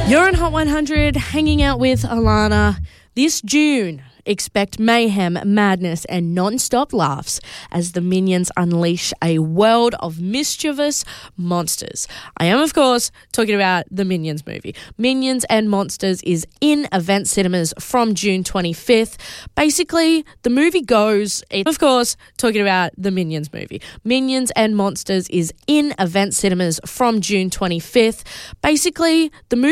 You're on Hot 100, hanging out with Alana. This June, expect mayhem, madness, and non-stop laughs as the Minions unleash a world of mischievous monsters. I am, of course, talking about the Minions movie. Minions and Monsters is in event cinemas from June 25th. Basically, the movie goes... Of course, talking about the Minions movie. Minions and Monsters is in event cinemas from June 25th. Basically, the movie...